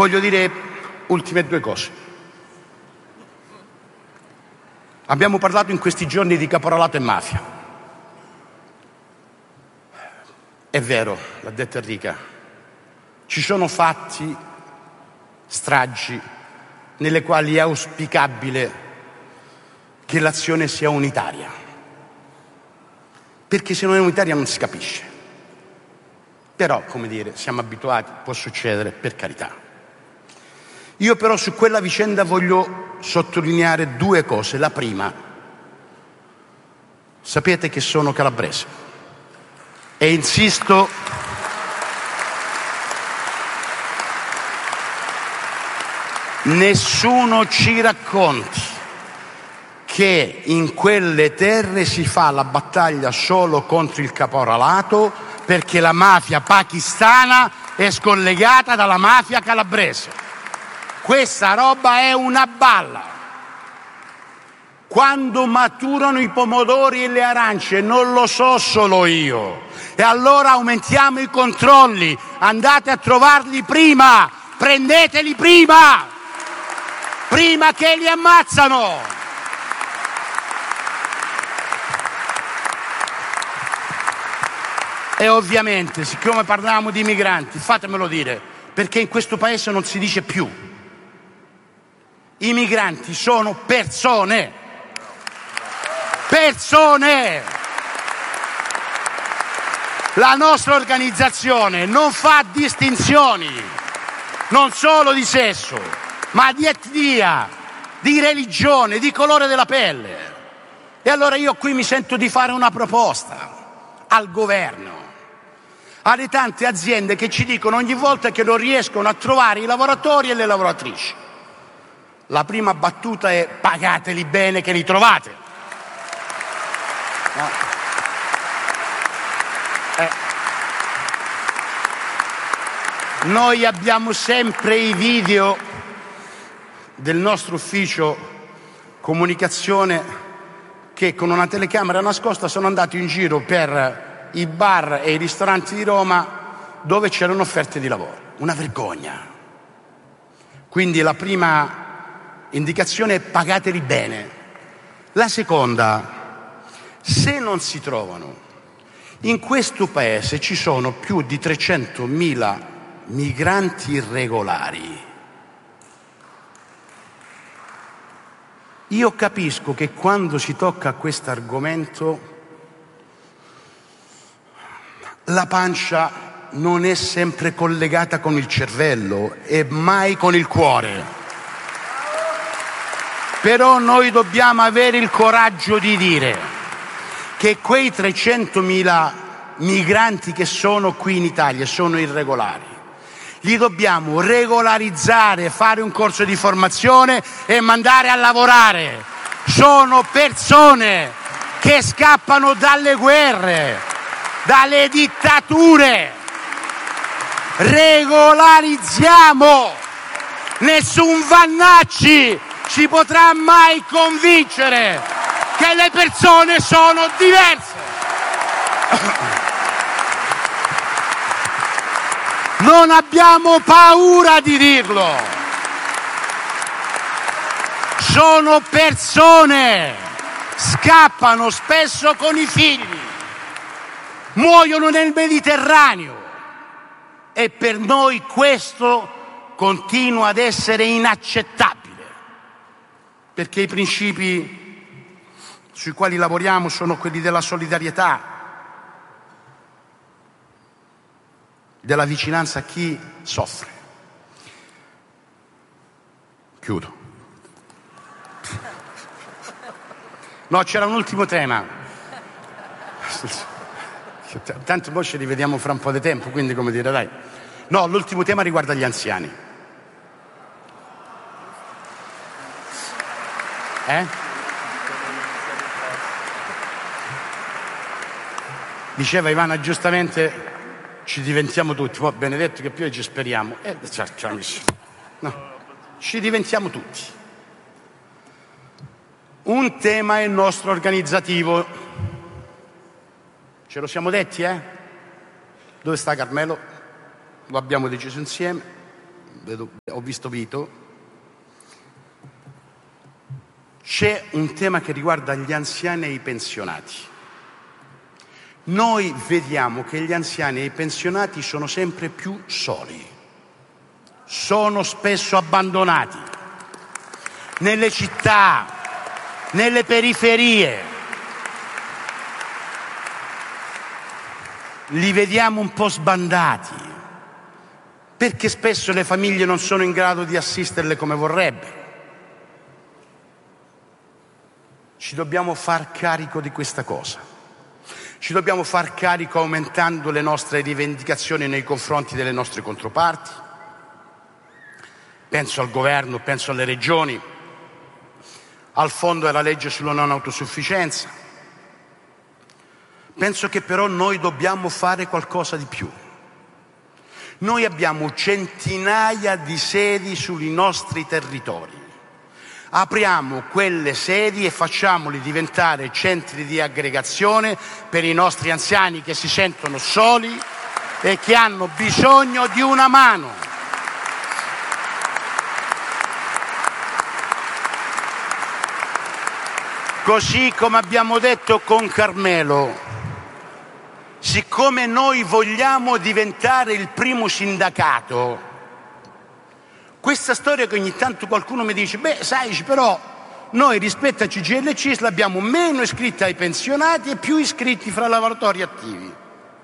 voglio dire ultime due cose. Abbiamo parlato in questi giorni di caporalato e mafia. È vero, l'ha detto Enrica, ci sono fatti, stragi, nelle quali è auspicabile che l'azione sia unitaria, perché se non è unitaria non si capisce. Però, come dire, siamo abituati, può succedere, per carità. Io però su quella vicenda voglio sottolineare due cose. La prima, sapete che sono calabrese e insisto nessuno ci racconti che in quelle terre si fa la battaglia solo contro il caporalato, perché la mafia pakistana è scollegata dalla mafia calabrese. Questa roba è una balla. Quando maturano i pomodori e le arance non lo so solo io. E allora aumentiamo i controlli, andate a trovarli prima, prendeteli prima che li ammazzano. E ovviamente, siccome parliamo di migranti, fatemelo dire, perché in questo paese non si dice più. I migranti sono persone. Persone! La nostra organizzazione non fa distinzioni, non solo di sesso, ma di etnia, di religione, di colore della pelle. E allora io qui mi sento di fare una proposta al governo, alle tante aziende che ci dicono ogni volta che non riescono a trovare i lavoratori e le lavoratrici. La prima battuta è: pagateli bene che li trovate. No. Noi abbiamo sempre i video del nostro ufficio comunicazione che con una telecamera nascosta sono andati in giro per i bar e i ristoranti di Roma dove c'erano offerte di lavoro. Una vergogna. Quindi la prima indicazione è: pagateli bene. La seconda, se non si trovano, in questo paese ci sono più di 300.000 migranti irregolari. Io capisco che quando si tocca questo argomento la pancia non è sempre collegata con il cervello e mai con il cuore. Però noi dobbiamo avere il coraggio di dire che quei 300.000 migranti che sono qui in Italia sono irregolari. Li dobbiamo regolarizzare, fare un corso di formazione e mandare a lavorare. Sono persone che scappano dalle guerre, dalle dittature. Regolarizziamo. Nessun Vannacci ci potrà mai convincere che le persone sono diverse. Non abbiamo paura di dirlo. Sono persone, scappano spesso con i figli, muoiono nel Mediterraneo e per noi questo continua ad essere inaccettabile, perché i principi sui quali lavoriamo sono quelli della solidarietà, della vicinanza a chi soffre. Chiudo. No, c'era un ultimo tema. Tanto poi ci rivediamo fra un po' di tempo, quindi come dire, dai. No, l'ultimo tema riguarda gli anziani. Diceva Ivana giustamente: ci diventiamo tutti. Poi Benedetto che più ci speriamo. No, ci diventiamo tutti. Un tema è il nostro organizzativo. Ce lo siamo detti, Dove sta Carmelo? Lo abbiamo deciso insieme. ho visto Vito, c'è un tema che riguarda gli anziani e i pensionati. Noi vediamo che gli anziani e i pensionati sono sempre più soli, sono spesso abbandonati nelle città, nelle periferie. Li vediamo un po' sbandati, perché spesso le famiglie non sono in grado di assisterle come vorrebbero. Ci dobbiamo far carico di questa cosa. Ci dobbiamo far carico aumentando le nostre rivendicazioni nei confronti delle nostre controparti. Penso al governo, penso alle regioni, al fondo della legge sulla non autosufficienza. Penso che però noi dobbiamo fare qualcosa di più. Noi abbiamo centinaia di sedi sui nostri territori. Apriamo quelle sedi e facciamoli diventare centri di aggregazione per i nostri anziani che si sentono soli e che hanno bisogno di una mano. Così come abbiamo detto con Carmelo, siccome noi vogliamo diventare il primo sindacato, questa storia che ogni tanto qualcuno mi dice, sai, però noi rispetto a CGIL e CISL abbiamo meno iscritti ai pensionati e più iscritti fra lavoratori attivi.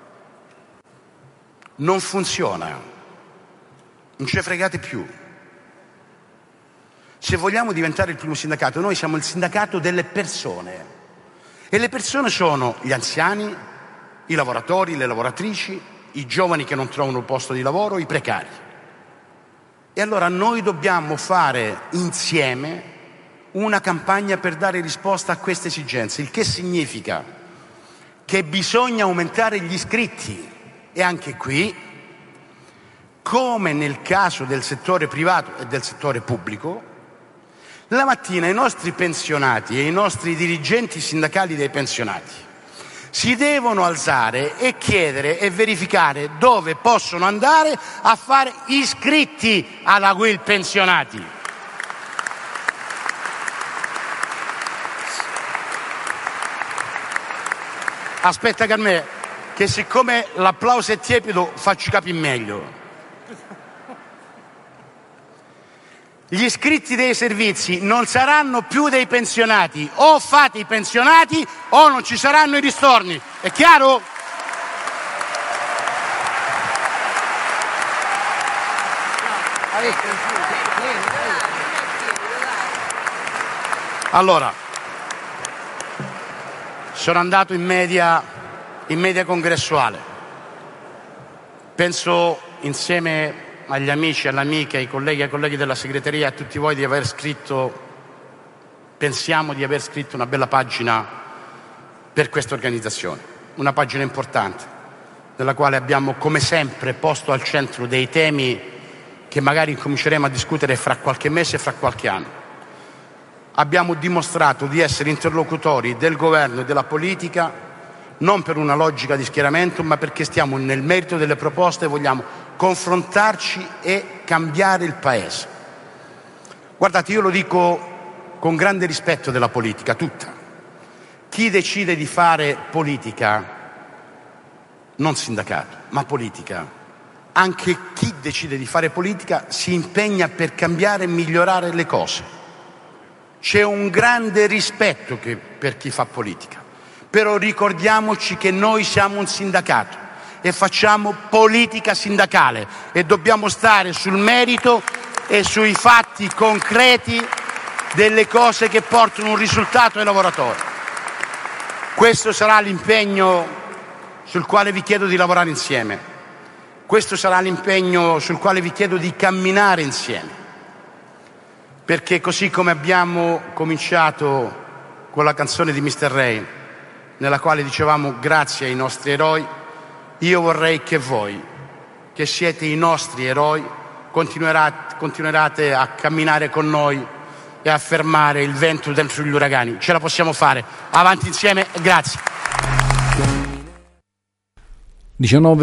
Non funziona, non ce ne fregate più. Se vogliamo diventare il primo sindacato, noi siamo il sindacato delle persone e le persone sono gli anziani, i lavoratori, le lavoratrici, i giovani che non trovano posto di lavoro, i precari. E allora noi dobbiamo fare insieme una campagna per dare risposta a queste esigenze, il che significa che bisogna aumentare gli iscritti e anche qui, come nel caso del settore privato e del settore pubblico, la mattina i nostri pensionati e i nostri dirigenti sindacali dei pensionati si devono alzare e chiedere e verificare dove possono andare a fare iscritti alla UIL pensionati. Aspetta Carmè, che siccome l'applauso è tiepido faccio capire meglio. Gli iscritti dei servizi non saranno più dei pensionati, o fate i pensionati o non ci saranno i ristorni, è chiaro? Allora, sono andato in media congressuale, penso insieme agli amici, alle amiche, ai colleghi e ai colleghi della segreteria, a tutti voi pensiamo di aver scritto una bella pagina per questa organizzazione, una pagina importante, nella quale abbiamo come sempre posto al centro dei temi che magari cominceremo a discutere fra qualche mese e fra qualche anno. Abbiamo dimostrato di essere interlocutori del governo e della politica non per una logica di schieramento, ma perché stiamo nel merito delle proposte e vogliamo confrontarci e cambiare il Paese. Guardate, io lo dico con grande rispetto della politica, tutta. Chi decide di fare politica, non sindacato, ma politica, anche chi decide di fare politica si impegna per cambiare e migliorare le cose. C'è un grande rispetto per chi fa politica, però ricordiamoci che noi siamo un sindacato e facciamo politica sindacale e dobbiamo stare sul merito e sui fatti concreti delle cose che portano un risultato ai lavoratori. Questo sarà l'impegno sul quale vi chiedo di lavorare insieme. Questo sarà l'impegno sul quale vi chiedo di camminare insieme. Perché così come abbiamo cominciato con la canzone di Mr. Ray, nella quale dicevamo grazie ai nostri eroi, io vorrei che voi, che siete i nostri eroi, continuerate a camminare con noi e a fermare il vento dentro gli uragani. Ce la possiamo fare. Avanti insieme e grazie. 19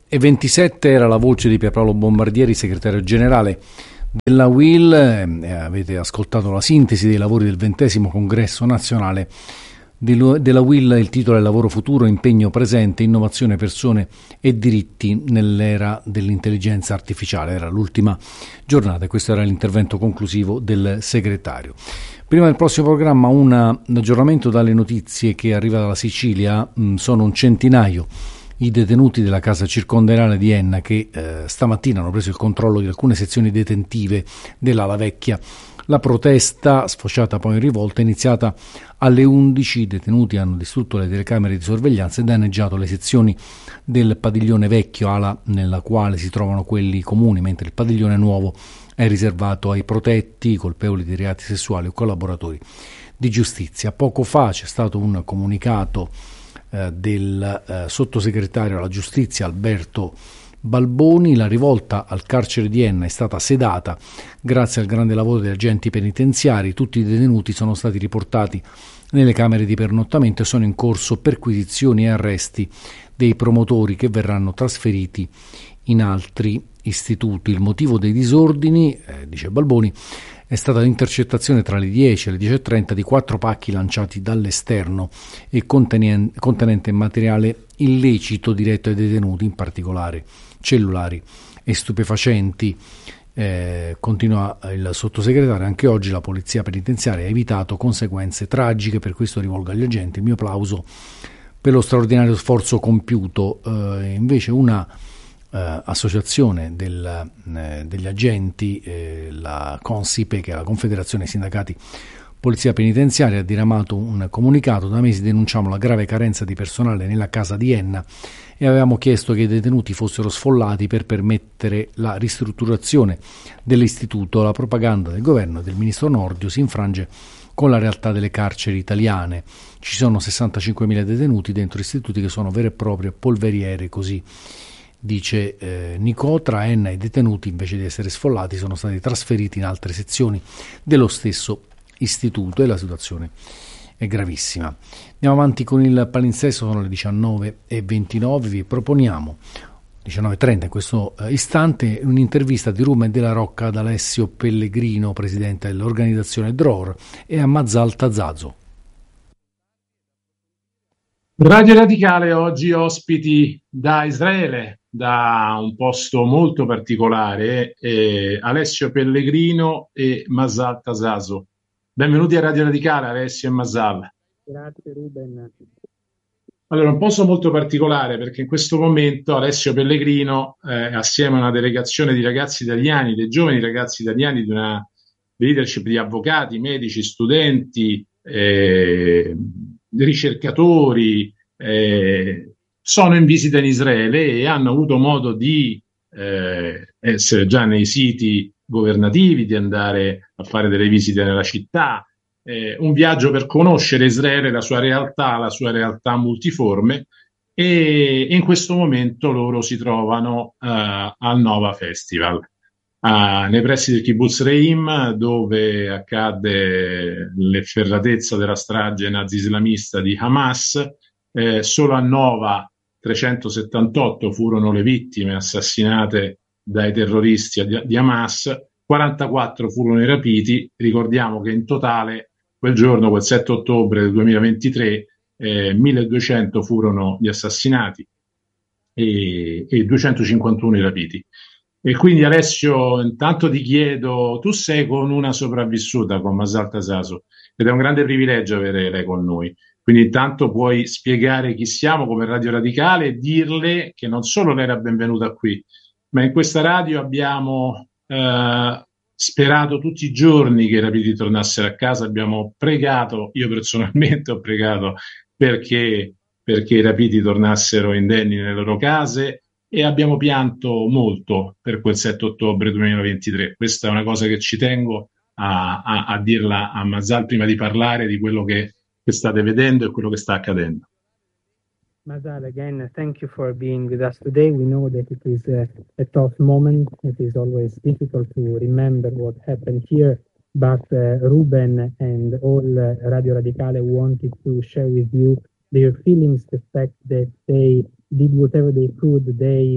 9:27 era la voce di Pierpaolo Bombardieri, segretario generale della UIL. Avete ascoltato la sintesi dei lavori del 20° congresso nazionale della UIL. Il titolo è Lavoro futuro, impegno presente, innovazione, persone e diritti nell'era dell'intelligenza artificiale. Era l'ultima giornata e questo era l'intervento conclusivo del segretario. Prima del prossimo programma un aggiornamento dalle notizie che arriva dalla Sicilia. Sono un centinaio i detenuti della casa circondariale di Enna che stamattina hanno preso il controllo di alcune sezioni detentive dell'Ala Vecchia. La protesta, sfociata poi in rivolta, è iniziata alle 11. I detenuti hanno distrutto le telecamere di sorveglianza e danneggiato le sezioni del padiglione vecchio, ala nella quale si trovano quelli comuni, mentre il padiglione nuovo è riservato ai protetti, colpevoli di reati sessuali o collaboratori di giustizia. Poco fa c'è stato un comunicato del sottosegretario alla giustizia Alberto Balboni. La rivolta al carcere di Enna è stata sedata grazie al grande lavoro degli agenti penitenziari. Tutti i detenuti sono stati riportati nelle camere di pernottamento e sono in corso perquisizioni e arresti dei promotori che verranno trasferiti in altri istituti. Il motivo dei disordini, dice Balboni, è stata l'intercettazione tra le 10 e le 10:30 di 4 pacchi lanciati dall'esterno e contenente materiale illecito diretto ai detenuti, in particolare cellulari e stupefacenti. Continua il sottosegretario: anche oggi la polizia penitenziaria ha evitato conseguenze tragiche, per questo rivolgo agli agenti il mio plauso per lo straordinario sforzo compiuto. Invece una associazione degli agenti, la Consipe, che è la Confederazione Sindacati Polizia Penitenziaria, ha diramato un comunicato: da mesi denunciamo la grave carenza di personale nella casa di Enna e avevamo chiesto che i detenuti fossero sfollati per permettere la ristrutturazione dell'istituto. La propaganda del governo e del ministro Nordio si infrange con la realtà delle carceri italiane. Ci sono 65.000 detenuti dentro istituti che sono vere e proprie polveriere, così dice Nicò. Tra Enna e i detenuti, invece di essere sfollati, sono stati trasferiti in altre sezioni dello stesso istituto e la situazione è gravissima. Andiamo avanti con il palinsesto, sono le 19:29. Vi proponiamo 19:30 in questo istante un'intervista di Ruben Della Rocca ad Alessio Pellegrino, presidente dell'organizzazione Dror, e a Mazal Tazazo. Radio Radicale oggi ospiti da Israele, da un posto molto particolare, Alessio Pellegrino e Mazal Tazazo. Benvenuti a Radio Radicale, Alessio e Mazal. Grazie Ruben. Allora, un posto molto particolare perché in questo momento Alessio Pellegrino, assieme a una delegazione di ragazzi italiani, dei giovani ragazzi italiani, di una leadership di avvocati, medici, studenti, ricercatori, sono in visita in Israele e hanno avuto modo di essere già nei siti governativi, di andare a fare delle visite nella città, un viaggio per conoscere Israele, la sua realtà multiforme, e in questo momento loro si trovano al Nova Festival, nei pressi del Kibbutz Re'im, dove accadde l'efferatezza della strage nazi-islamista di Hamas. Solo a Nova 378 furono le vittime assassinate dai terroristi di Hamas, 44 furono i rapiti. Ricordiamo che in totale quel giorno, quel 7 ottobre del 2023, 1200 furono gli assassinati e 251 i rapiti. E quindi Alessio, intanto ti chiedo, tu sei con una sopravvissuta, con Mazal Tazazo, ed è un grande privilegio avere lei con noi. Quindi intanto puoi spiegare chi siamo come Radio Radicale e dirle che non solo lei era benvenuta qui, ma in questa radio abbiamo sperato tutti i giorni che i rapiti tornassero a casa. Abbiamo pregato, io personalmente ho pregato perché i rapiti tornassero indenni nelle loro case, e abbiamo pianto molto per quel 7 ottobre 2023. Questa è una cosa che ci tengo a dirla a Mazal prima di parlare di quello che state vedendo e quello che sta accadendo. Mazal, again, thank you for being with us today. We know that it is a tough moment. It is always difficult to remember what happened here, but Ruben and all Radio Radicale wanted to share with you their feelings, the fact that they did whatever they could. They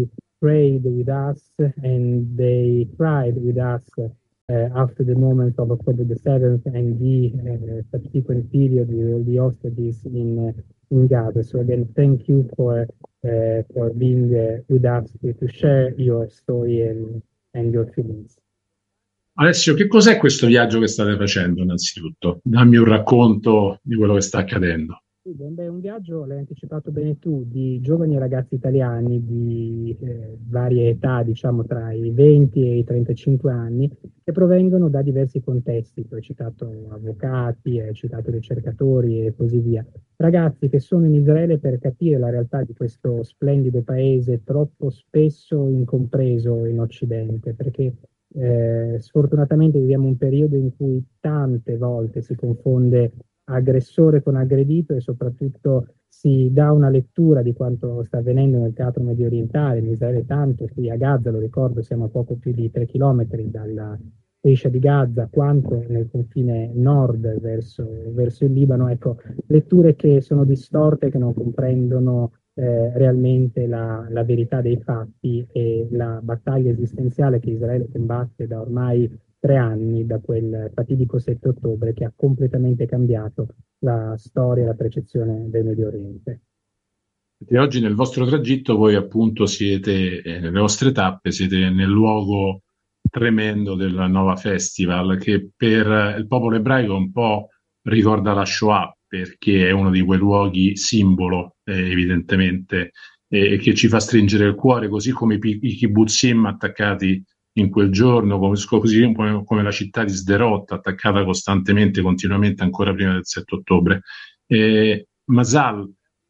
prayed with us and they cried with us after the moment of October the 7th and the subsequent period with all the hostages in Gaza. So again, thank you for being with us to share your story and your feelings. Alessio, che cos'è questo viaggio che state facendo innanzitutto? Dammi un racconto di quello che sta accadendo. Beh, è un viaggio, l'hai anticipato bene tu, di giovani ragazzi italiani di varie età, diciamo tra i 20 e i 35 anni, che provengono da diversi contesti. Tu hai citato avvocati, hai citato ricercatori e così via. Ragazzi che sono in Israele per capire la realtà di questo splendido paese troppo spesso incompreso in Occidente, perché sfortunatamente viviamo un periodo in cui tante volte si confonde aggressore con aggredito e soprattutto si dà una lettura di quanto sta avvenendo nel teatro medio orientale, in Israele tanto, qui a Gaza, lo ricordo, siamo a poco più di 3 chilometri dalla striscia di Gaza, quanto nel confine nord verso il Libano. Ecco, letture che sono distorte, che non comprendono realmente la verità dei fatti e la battaglia esistenziale che Israele combatte da ormai 3 anni, da quel fatidico 7 ottobre che ha completamente cambiato la storia e la percezione del Medio Oriente. E oggi nel vostro tragitto voi appunto siete, nelle vostre tappe, siete nel luogo tremendo del Nova Festival, che per il popolo ebraico un po' ricorda la Shoah, perché è uno di quei luoghi simbolo, evidentemente, e che ci fa stringere il cuore, così come i kibbutzim attaccati in quel giorno, così come la città di Sderot, attaccata costantemente, continuamente, ancora prima del 7 ottobre. Masal,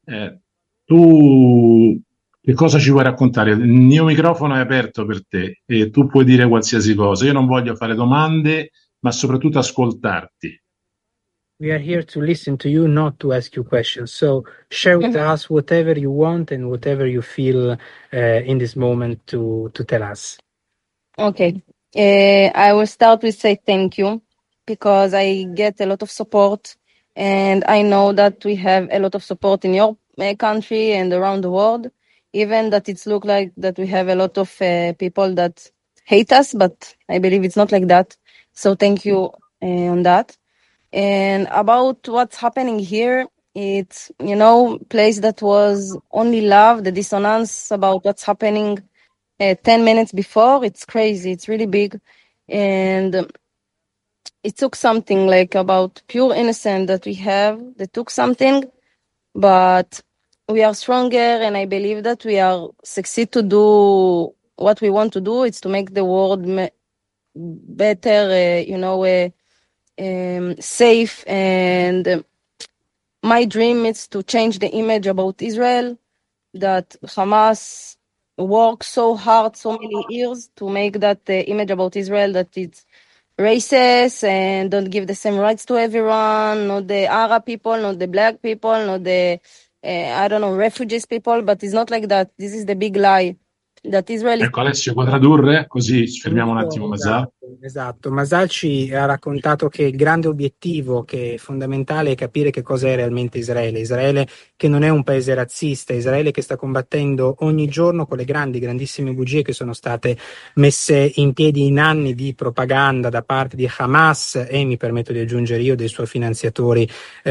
tu che cosa ci vuoi raccontare? Il mio microfono è aperto per te e tu puoi dire qualsiasi cosa. Io non voglio fare domande, ma soprattutto ascoltarti. We are here to listen to you, not to ask you questions. So share with us whatever you want and whatever you feel in this moment to tell us. Okay. I will start with say thank you because I get a lot of support and I know that we have a lot of support in your country and around the world. Even that it's look like that we have a lot of people that hate us, but I believe it's not like that. So thank you on that. And about what's happening here, it's, place that was only love, the dissonance about what's happening 10 minutes before, it's crazy. It's really big. And it took something like about pure innocence that we have. They took something, but we are stronger. And I believe that we are succeed to do what we want to do. It's to make the world better, safe. And my dream is to change the image about Israel, that Hamas worked so hard so many years to make that image about Israel that it's racist and don't give the same rights to everyone, not the Arab people, not the black people, not the, refugees people, but it's not like that. This is the big lie. That Israel is... Ecco, Alessio, puoi tradurre? Così fermiamo un attimo Masal. Esatto. Masal ci ha raccontato che il grande obiettivo, che è fondamentale, è capire che cosa è realmente Israele. Israele che non è un paese razzista, Israele che sta combattendo ogni giorno con le grandissime bugie che sono state messe in piedi in anni di propaganda da parte di Hamas e, mi permetto di aggiungere io, dei suoi finanziatori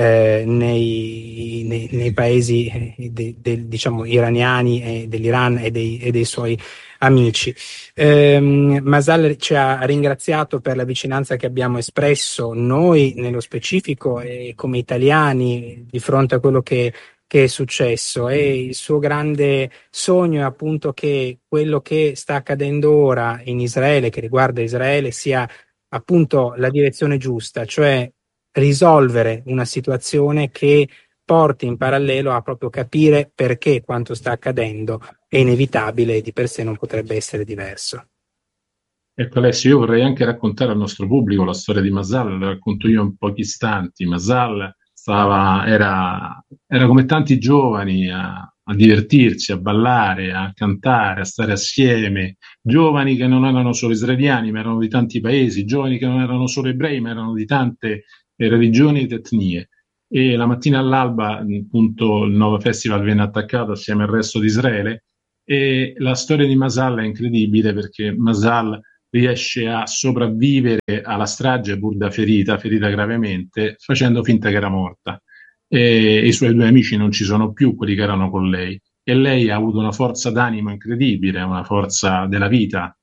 nei paesi diciamo iraniani e dell'Iran e dei suoi amici. Masal ci ha ringraziato per la vicinanza che abbiamo espresso noi nello specifico e come italiani di fronte a quello che è successo, e il suo grande sogno è appunto che quello che sta accadendo ora in Israele, che riguarda Israele, sia appunto la direzione giusta, cioè risolvere una situazione che porti in parallelo a proprio capire perché quanto sta accadendo è inevitabile e di per sé non potrebbe essere diverso. Ecco Alessio, io vorrei anche raccontare al nostro pubblico la storia di Masal, la racconto io in pochi istanti. Masal era come tanti giovani a divertirsi, a ballare, a cantare, a stare assieme, giovani che non erano solo israeliani ma erano di tanti paesi, giovani che non erano solo ebrei ma erano di tante religioni ed etnie. E la mattina all'alba, appunto, il Nova Festival venne attaccato assieme al resto di Israele E la storia di Masal è incredibile perché Masal riesce a sopravvivere alla strage pur da ferita gravemente, facendo finta che era morta. E i suoi due amici non ci sono più, quelli che erano con lei. E lei ha avuto una forza d'animo incredibile, una forza della vita.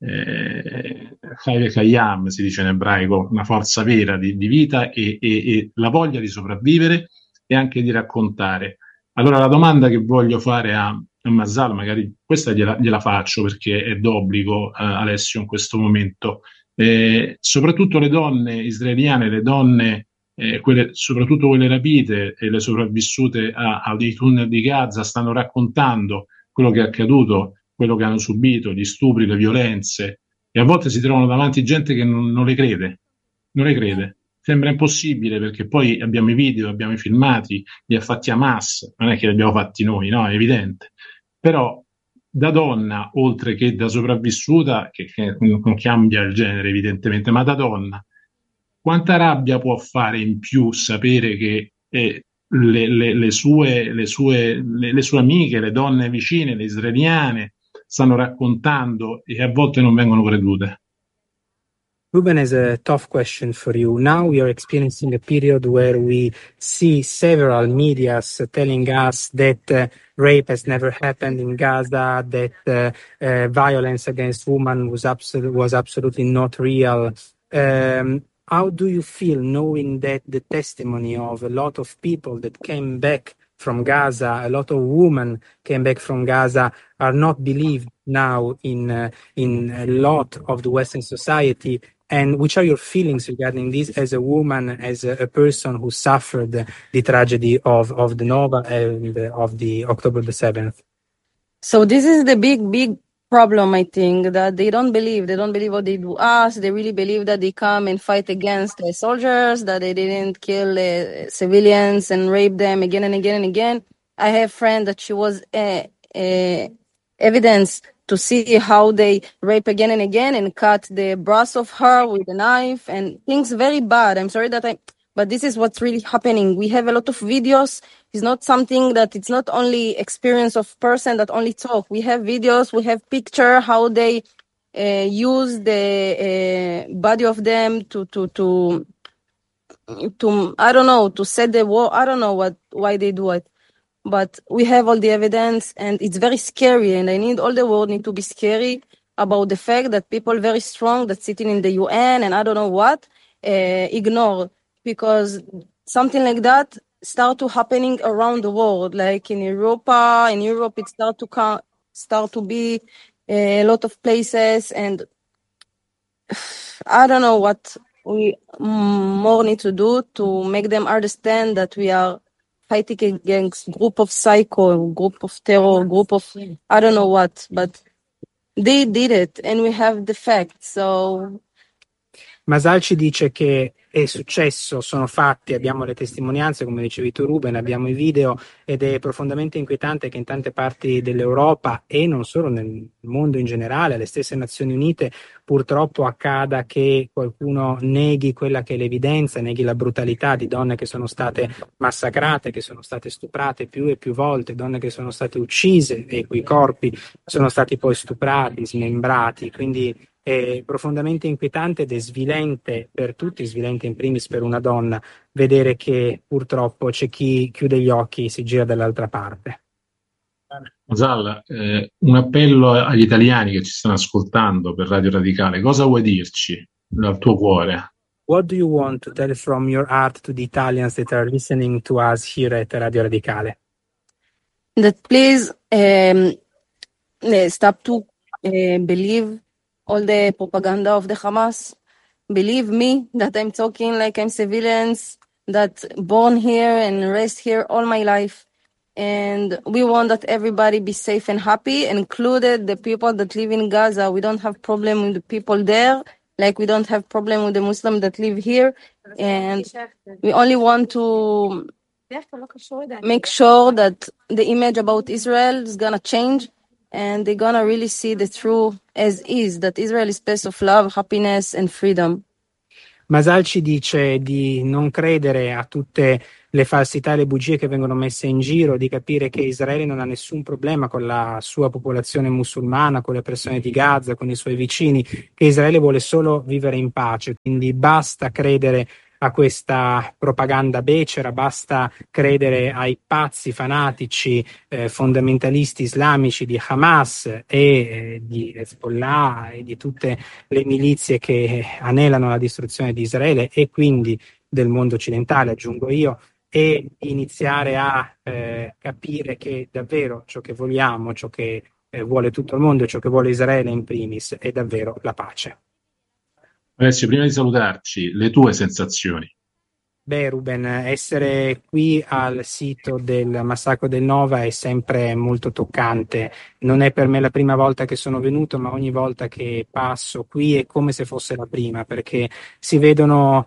Hayve Khayyam si dice in ebraico, una forza vera di vita e la voglia di sopravvivere e anche di raccontare. Allora la domanda che voglio fare a Masal, magari questa gliela faccio perché è d'obbligo, Alessio, in questo momento. Soprattutto le donne israeliane, le donne, soprattutto quelle rapite e le sopravvissute ai tunnel di Gaza, stanno raccontando quello che è accaduto, quello che hanno subito, gli stupri, le violenze, e a volte si trovano davanti gente che non le crede, non le crede. Sembra impossibile perché poi abbiamo i video, abbiamo i filmati, li ha fatti Hamas, non è che li abbiamo fatti noi, no? È evidente. Però da donna, oltre che da sopravvissuta, che non cambia il genere evidentemente, ma da donna, quanta rabbia può fare in più sapere che le sue amiche, le donne vicine, le israeliane, stanno raccontando e a volte non vengono credute? Ruben has a tough question for you. Now we are experiencing a period where we see several medias telling us that rape has never happened in Gaza, that violence against women was absolutely not real. How do you feel knowing that the testimony of a lot of people that came back from Gaza, a lot of women came back from Gaza, are not believed now in a lot of the Western society? And which are your feelings regarding this as a woman, as a person who suffered the tragedy of the Nova and of the October the 7th? So this is the big problem, I think, that they don't believe what they do us. They really believe that they come and fight against the soldiers, that they didn't kill civilians and rape them again and again and again. I have a friend that she was evidence to see how they rape again and again and cut the breast of her with a knife and things very bad. I'm sorry but this is what's really happening. We have a lot of videos. It's not something that it's not only experience of person that only talk. We have videos, we have picture how they use the body of them to I don't know, to set the war. I don't know why they do it. But we have all the evidence and it's very scary, and I need all the world need to be scary about the fact that people very strong that sitting in the UN and I don't know what ignore, because something like that start to happening around the world, like in Europe it start to be a lot of places, and I don't know what we more need to do to make them understand that we are fighting against group of psycho, group of terror, group of I don't know what, but they did it and we have the facts. So Masal ci dice che è successo, sono fatti, abbiamo le testimonianze, come dicevi tu Ruben, abbiamo i video, ed è profondamente inquietante che in tante parti dell'Europa e non solo nel mondo in generale, alle stesse Nazioni Unite, purtroppo accada che qualcuno neghi quella che è l'evidenza, neghi la brutalità di donne che sono state massacrate, che sono state stuprate più e più volte, donne che sono state uccise e i cui corpi sono stati poi stuprati, smembrati, quindi è profondamente inquietante ed è svilente per tutti, svilente in primis per una donna, vedere che purtroppo c'è chi chiude gli occhi e si gira dall'altra parte. Masal, un appello agli italiani che ci stanno ascoltando per Radio Radicale, cosa vuoi dirci dal tuo cuore? What do you want to tell from your heart to the Italians that are listening to us here at Radio Radicale? That please stop to believe all the propaganda of the Hamas. Believe me that I'm talking like I'm civilians that born here and raised here all my life. And we want that everybody be safe and happy, included the people that live in Gaza. We don't have problem with the people there, like we don't have problem with the Muslims that live here. And we only want to make sure that the image about Israel is gonna change, and they're gonna really see the truth as is, that Israel is a place of love, happiness, and freedom. Masal ci dice di non credere a tutte le falsità e le bugie che vengono messe in giro, di capire che Israele non ha nessun problema con la sua popolazione musulmana, con le persone di Gaza, con i suoi vicini, che Israele vuole solo vivere in pace, quindi basta credere a questa propaganda becera, basta credere ai pazzi fanatici fondamentalisti islamici di Hamas e di Hezbollah e di tutte le milizie che anelano alla distruzione di Israele e quindi del mondo occidentale, aggiungo io, e iniziare a capire che davvero ciò che vogliamo, ciò che vuole tutto il mondo, ciò che vuole Israele in primis, è davvero la pace. Alessio, prima di salutarci, le tue sensazioni. Beh, Ruben, essere qui al sito del massacro del Nova è sempre molto toccante. Non è per me la prima volta che sono venuto, ma ogni volta che passo qui è come se fosse la prima, perché si vedono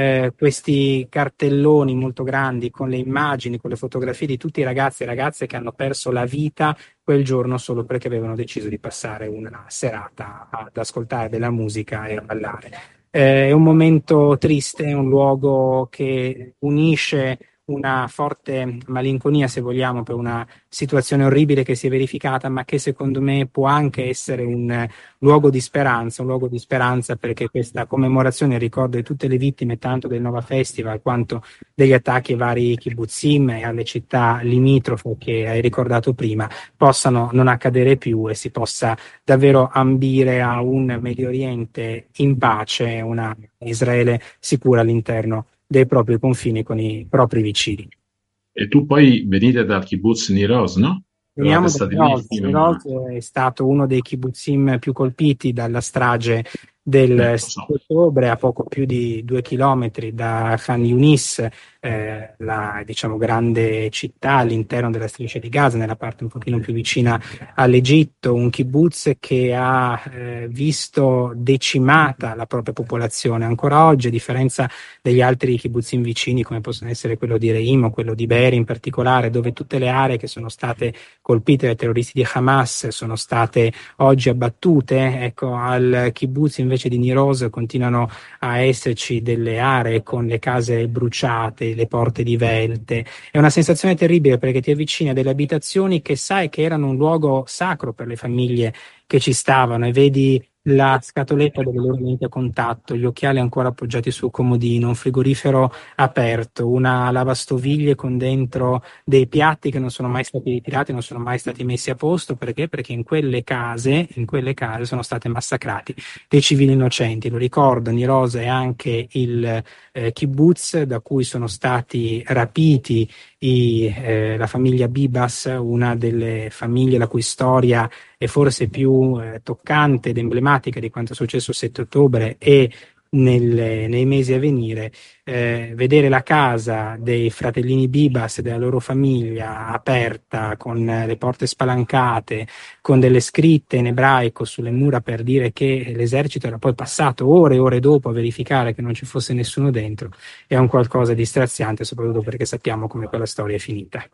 questi cartelloni molto grandi con le immagini, con le fotografie di tutti i ragazzi e ragazze che hanno perso la vita quel giorno solo perché avevano deciso di passare una serata ad ascoltare della musica e a ballare. È un momento triste, è un luogo che unisce una forte malinconia, se vogliamo, per una situazione orribile che si è verificata, ma che secondo me può anche essere un luogo di speranza perché questa commemorazione, il ricordo di tutte le vittime, tanto del Nova Festival quanto degli attacchi ai vari kibbutzim e alle città limitrofe che hai ricordato prima, possano non accadere più e si possa davvero ambire a un Medio Oriente in pace, una Israele sicura all'interno dei propri confini con i propri vicini. E tu poi venite dal kibbutz Nir Oz, no? Veniamo da Nir Oz, è stato uno dei kibbutzim più colpiti dalla strage del 7 ottobre, a poco più di 2 chilometri da Khan Yunis, la diciamo grande città all'interno della striscia di Gaza, nella parte un pochino più vicina all'Egitto, un kibbutz che ha visto decimata la propria popolazione ancora oggi, a differenza degli altri kibbutzim vicini come possono essere quello di Reim o quello di Be'eri in particolare, dove tutte le aree che sono state colpite dai terroristi di Hamas sono state oggi abbattute. Ecco, al kibbutz invece di Nir Oz continuano a esserci delle aree con le case bruciate, le porte divelte. È una sensazione terribile perché ti avvicini a delle abitazioni che sai che erano un luogo sacro per le famiglie che ci stavano e vedi la scatoletta delle loro lenti a contatto, gli occhiali ancora appoggiati sul comodino, un frigorifero aperto, una lavastoviglie con dentro dei piatti che non sono mai stati ritirati, non sono mai stati messi a posto. Perché? Perché in quelle case sono state massacrati dei civili innocenti. Lo ricordo, Nir Oz è anche il kibbutz da cui sono stati rapiti la famiglia Bibas, una delle famiglie la cui storia è forse più toccante ed emblematica di quanto è successo il 7 ottobre e nei mesi a venire. Vedere la casa dei fratellini Bibas e della loro famiglia aperta, con le porte spalancate, con delle scritte in ebraico sulle mura per dire che l'esercito era poi passato ore e ore dopo a verificare che non ci fosse nessuno dentro, è un qualcosa di straziante, soprattutto perché sappiamo come quella storia è finita.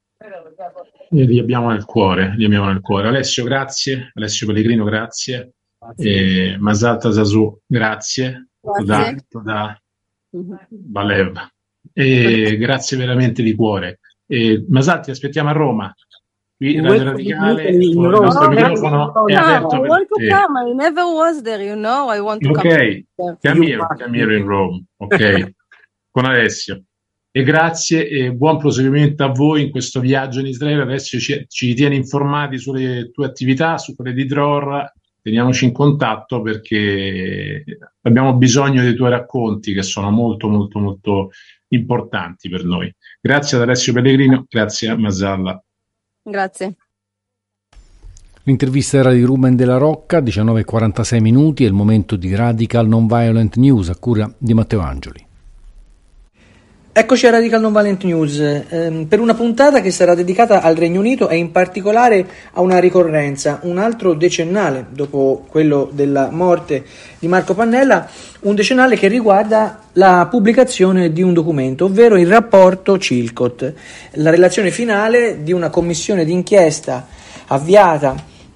Li abbiamo nel cuore. Alessio, grazie. Alessio Pellegrino, grazie. Masal Tazasu, grazie. Da Balev. Grazie veramente di cuore. Masal, ti aspettiamo a Roma. Qui Radio Radicale, il nostro microfono è aperto per te. I never was there, I want to come. Come here in Rome. Ok, con Alessio. E grazie e buon proseguimento a voi in questo viaggio in Israele. Adesso ci tieni informati sulle tue attività, su quelle di Dror. Teniamoci in contatto perché abbiamo bisogno dei tuoi racconti che sono molto molto molto importanti per noi. Grazie ad Alessio Pellegrino, grazie a Masalla. Grazie. L'intervista era di Ruben Della Rocca, 19:46 minuti, è il momento di Radical Non-Violent News a cura di Matteo Angioli. Eccoci a Radical Non-Violent News, per una puntata che sarà dedicata al Regno Unito e in particolare a una ricorrenza, un altro decennale dopo quello della morte di Marco Pannella, un decennale che riguarda la pubblicazione di un documento, ovvero il rapporto Chilcot, la relazione finale di una commissione d'inchiesta avviata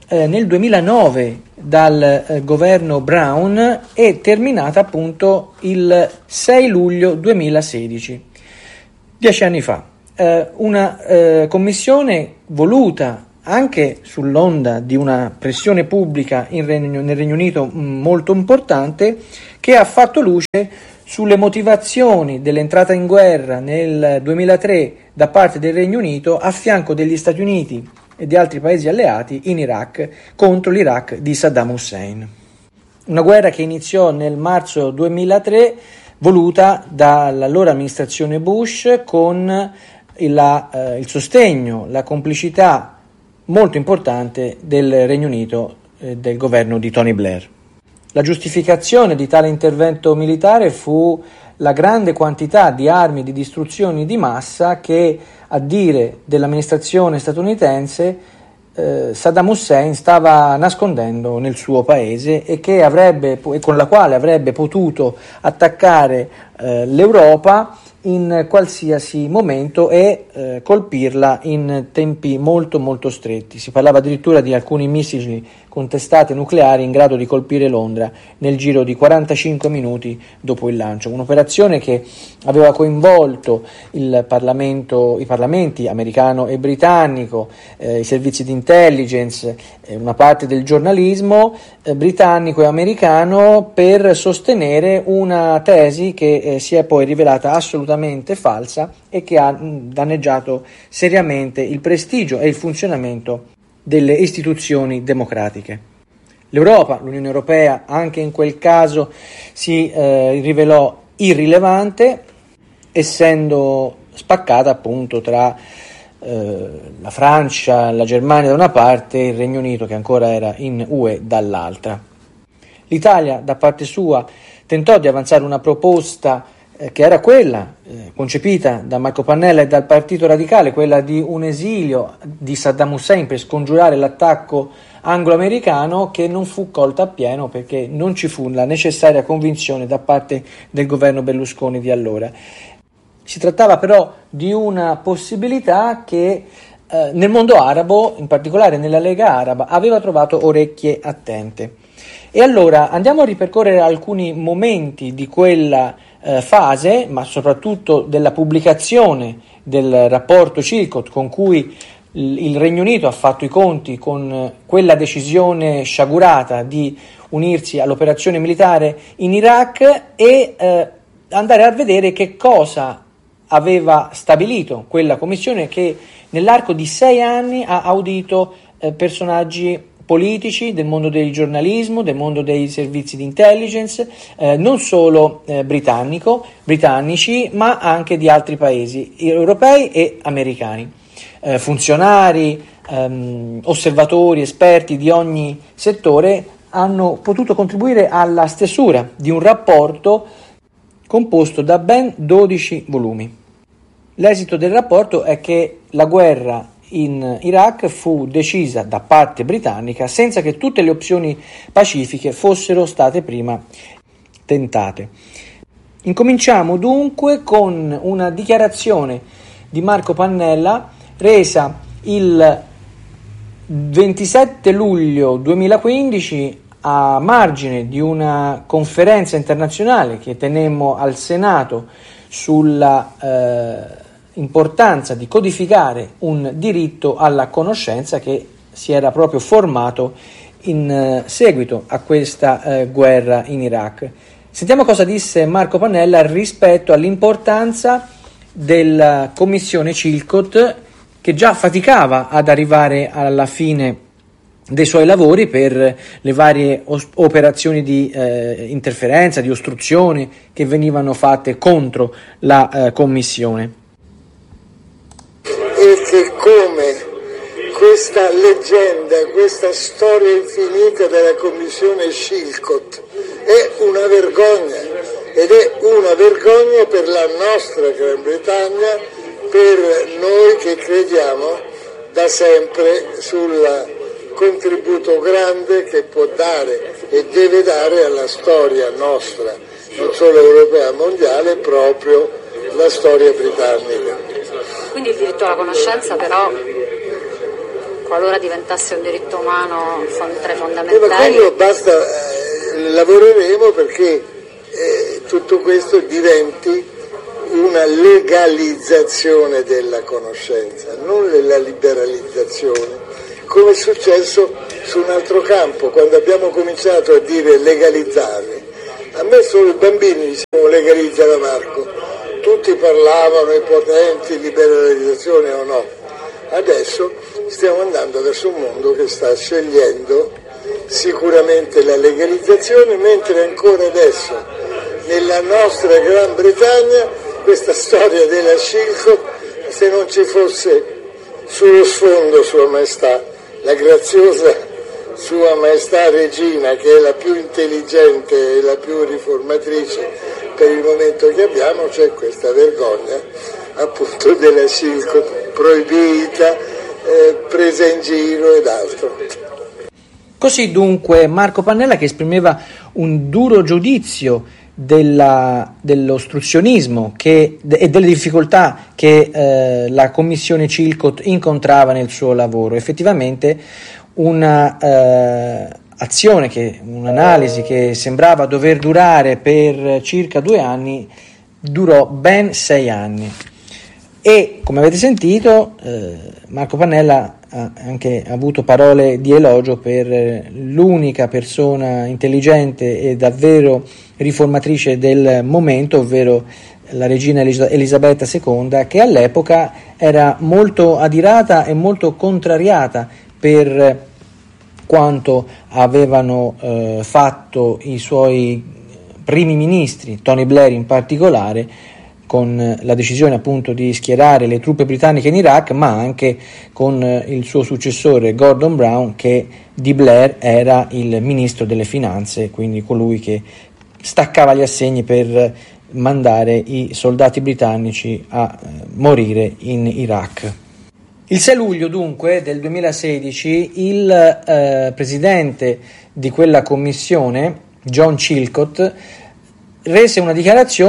nel 2009 dal governo Brown e terminata appunto il 6 luglio 2016, 10 anni fa. Una commissione voluta anche sull'onda di una pressione pubblica nel Regno Unito molto importante, che ha fatto luce sulle motivazioni dell'entrata in guerra nel 2003 da parte del Regno Unito a fianco degli Stati Uniti e di altri paesi alleati in Iraq contro l'Iraq di Saddam Hussein. Una guerra che iniziò nel marzo 2003, voluta dall'allora amministrazione Bush con il sostegno, la complicità molto importante del Regno Unito del governo di Tony Blair. La giustificazione di tale intervento militare fu la grande quantità di armi di distruzione di massa che, a dire dell'amministrazione statunitense, Saddam Hussein stava nascondendo nel suo paese e con la quale avrebbe potuto attaccare l'Europa in qualsiasi momento e colpirla in tempi molto molto stretti. Si parlava addirittura di alcuni missili con testate nucleari in grado di colpire Londra nel giro di 45 minuti dopo il lancio. Un'operazione che aveva coinvolto i parlamenti americano e britannico, i servizi di intelligence, una parte del giornalismo britannico e americano, per sostenere una tesi che si è poi rivelata assolutamente falsa e che ha danneggiato seriamente il prestigio e il funzionamento delle istituzioni democratiche. L'Europa, l'Unione Europea, anche in quel caso si rivelò irrilevante, essendo spaccata appunto tra la Francia, la Germania da una parte e il Regno Unito, che ancora era in UE, dall'altra. L'Italia, da parte sua, tentò di avanzare una proposta che era quella concepita da Marco Pannella e dal Partito Radicale, quella di un esilio di Saddam Hussein per scongiurare l'attacco anglo-americano, che non fu colta appieno perché non ci fu la necessaria convinzione da parte del governo Berlusconi di allora. Si trattava però di una possibilità che nel mondo arabo, in particolare nella Lega Araba, aveva trovato orecchie attente. E allora andiamo a ripercorrere alcuni momenti di quella fase, ma soprattutto della pubblicazione del rapporto Chilcot, con cui il Regno Unito ha fatto i conti con quella decisione sciagurata di unirsi all'operazione militare in Iraq, e andare a vedere che cosa aveva stabilito quella commissione, che nell'arco di 6 anni ha audito personaggi politici del mondo del giornalismo, del mondo dei servizi di intelligence, non solo britannici, ma anche di altri paesi europei e americani. Funzionari, osservatori, esperti di ogni settore hanno potuto contribuire alla stesura di un rapporto composto da ben 12 volumi. L'esito del rapporto è che la guerra in Iraq fu decisa da parte britannica senza che tutte le opzioni pacifiche fossero state prima tentate. Incominciamo dunque con una dichiarazione di Marco Pannella resa il 27 luglio 2015 a margine di una conferenza internazionale che tenemmo al Senato sulla importanza di codificare un diritto alla conoscenza che si era proprio formato in seguito a questa guerra in Iraq. Sentiamo cosa disse Marco Pannella rispetto all'importanza della commissione Chilcot, che già faticava ad arrivare alla fine dei suoi lavori per le varie operazioni di interferenza, di ostruzione che venivano fatte contro la commissione. E che come questa leggenda, questa storia infinita della commissione Chilcot è una vergogna, ed è una vergogna per la nostra Gran Bretagna, per noi che crediamo da sempre sul contributo grande che può dare e deve dare alla storia nostra, non solo europea, mondiale, proprio la storia britannica. Quindi il diritto alla conoscenza però qualora diventasse un diritto umano tra i fondamentali. Ma quello basta, lavoreremo perché tutto questo diventi una legalizzazione della conoscenza, non la liberalizzazione, come è successo su un altro campo, quando abbiamo cominciato a dire legalizzare. A me solo i bambini dicevano legalizza Marco, tutti parlavano, i potenti, liberalizzazione o no. Adesso stiamo andando verso un mondo che sta scegliendo sicuramente la legalizzazione, mentre ancora adesso nella nostra Gran Bretagna questa storia della Shilkot, se non ci fosse sullo sfondo Sua Maestà, la graziosa Sua Maestà Regina, che è la più intelligente e la più riformatrice per il momento che abbiamo, c'è questa vergogna appunto della Shilkot proibita, presa in giro ed altro. Così dunque Marco Pannella, che esprimeva un duro giudizio dell'ostruzionismo e delle difficoltà che la commissione Chilcot incontrava nel suo lavoro. Effettivamente un'analisi che sembrava dover durare per circa 2 anni durò ben 6 anni. E come avete sentito, Marco Pannella ha anche avuto parole di elogio per l'unica persona intelligente e davvero riformatrice del momento, ovvero la regina Elisabetta II, che all'epoca era molto adirata e molto contrariata per quanto avevano fatto i suoi primi ministri, Tony Blair in particolare, con la decisione appunto di schierare le truppe britanniche in Iraq, ma anche con il suo successore Gordon Brown, che di Blair era il ministro delle finanze, quindi colui che staccava gli assegni per mandare i soldati britannici a morire in Iraq. Il 6 luglio dunque del 2016 il presidente di quella commissione, John Chilcot, rese una